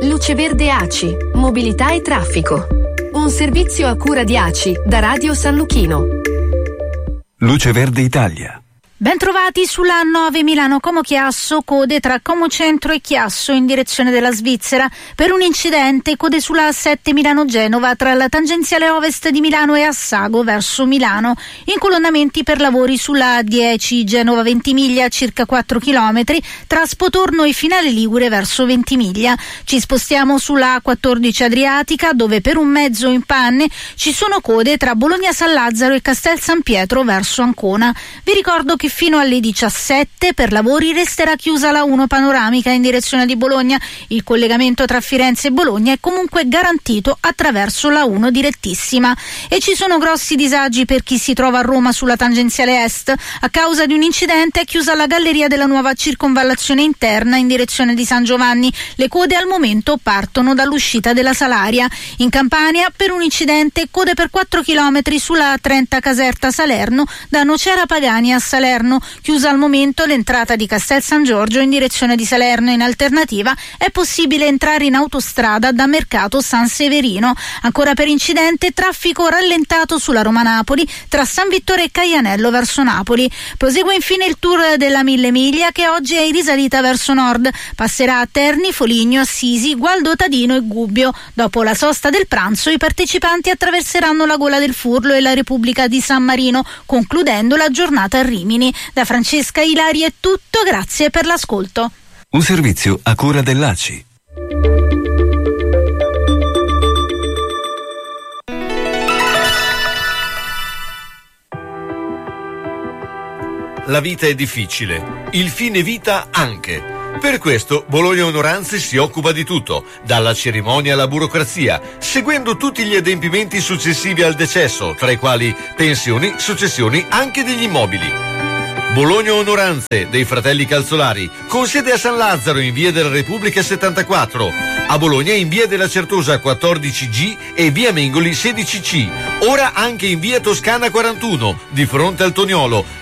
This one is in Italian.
Luce Verde ACI, mobilità e traffico. Un servizio a cura di ACI da Radio San Luchino. Luce Verde Italia. Bentrovati sulla 9 Milano Como Chiasso, code tra Como Centro e Chiasso in direzione della Svizzera. Per un incidente, code sulla A7 Milano Genova tra la tangenziale ovest di Milano e Assago verso Milano. Incolonnamenti per lavori sulla A10 Genova Ventimiglia circa 4 km tra Spotorno e Finale Ligure verso Ventimiglia. Ci spostiamo sulla A14 Adriatica dove per un mezzo in panne ci sono code tra Bologna San Lazzaro e Castel San Pietro verso Ancona. Vi ricordo che fino alle 17 per lavori resterà chiusa la 1 panoramica in direzione di Bologna. Il collegamento tra Firenze e Bologna è comunque garantito attraverso la 1 direttissima. E ci sono grossi disagi per chi si trova a Roma sulla tangenziale est. A causa di un incidente è chiusa la galleria della nuova circonvallazione interna in direzione di San Giovanni. Le code al momento partono dall'uscita della Salaria. In Campania per un incidente code per 4 km sulla A30 Caserta Salerno da Nocera Pagani a Salerno. Chiusa al momento l'entrata di Castel San Giorgio in direzione di Salerno. In alternativa è possibile entrare in autostrada da Mercato San Severino. Ancora per incidente, traffico rallentato sulla Roma-Napoli tra San Vittore e Caianello verso Napoli. Prosegue infine il tour della Mille Miglia che oggi è in risalita verso nord. Passerà a Terni, Foligno, Assisi, Gualdo Tadino e Gubbio. Dopo la sosta del pranzo i partecipanti attraverseranno la Gola del Furlo e la Repubblica di San Marino, concludendo la giornata a Rimini. Da Francesca Ilari è tutto, grazie per l'ascolto. Un servizio a cura dell'ACI. La vita è difficile, il fine vita anche. Per questo Bologna Onoranze si occupa di tutto, dalla cerimonia alla burocrazia, seguendo tutti gli adempimenti successivi al decesso, tra i quali pensioni, successioni, anche degli immobili. Bologna Onoranze dei fratelli Calzolari, con sede a San Lazzaro in via della Repubblica 74, a Bologna in via della Certosa 14G e via Mengoli 16C, ora anche in via Toscana 41, di fronte al Toniolo.